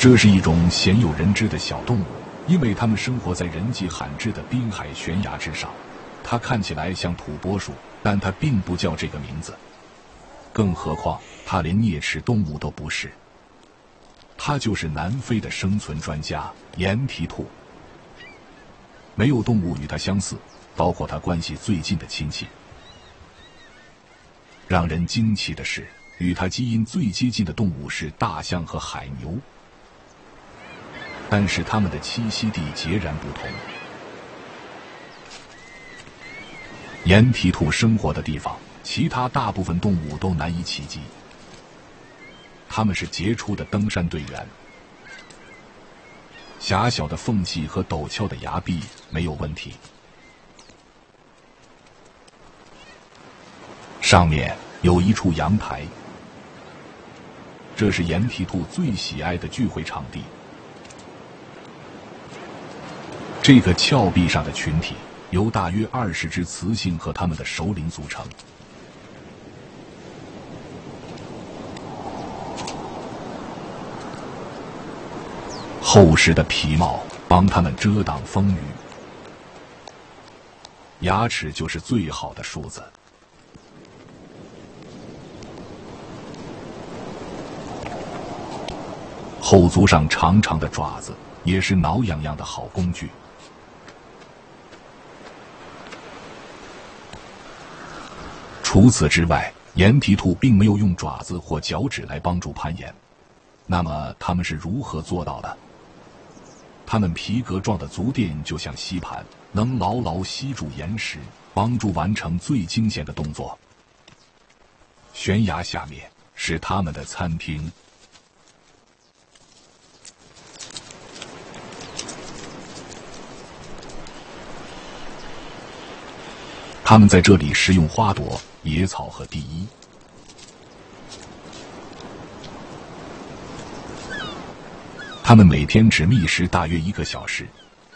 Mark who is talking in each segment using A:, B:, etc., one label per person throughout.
A: 这是一种鲜有人知的小动物，因为它们生活在人迹罕至的滨海悬崖之上。它看起来像土拨鼠，但它并不叫这个名字。更何况，它连啮齿动物都不是。它就是南非的生存专家岩皮兔。没有动物与它相似，包括它关系最近的亲戚。让人惊奇的是，与它基因最接近的动物是大象和海牛，但是它们的栖息地截然不同。岩皮兔生活的地方，其他大部分动物都难以企及。它们是杰出的登山队员，狭小的缝隙和陡峭的崖壁没有问题。上面有一处阳台，这是岩皮兔最喜爱的聚会场地。这个峭壁上的群体由大约20只雌性和它们的首领组成。厚实的皮毛帮它们遮挡风雨，牙齿就是最好的梳子。后足上长长的爪子也是挠痒痒的好工具。除此之外，岩皮兔并没有用爪子或脚趾来帮助攀岩。那么它们是如何做到的？它们皮革状的足垫就像吸盘，能牢牢吸住岩石，帮助完成最惊险的动作。悬崖下面是它们的餐厅。它们在这里食用花朵、野草和地衣。它们每天只觅食大约1个小时。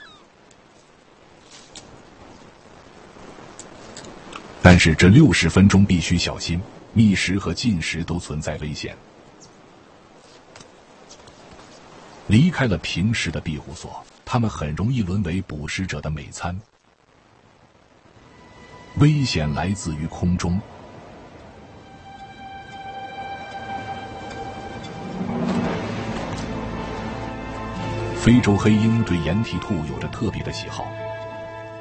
A: 但是这60分钟必须小心，觅食和进食都存在危险。离开了平时的庇护所，它们很容易沦为捕食者的美餐。危险来自于空中。非洲黑鹰对岩皮兔有着特别的喜好，